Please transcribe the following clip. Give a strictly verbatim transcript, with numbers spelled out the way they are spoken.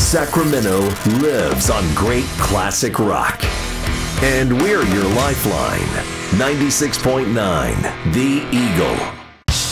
Sacramento lives on great classic rock. And we're your lifeline. ninety-six point nine, The Eagle.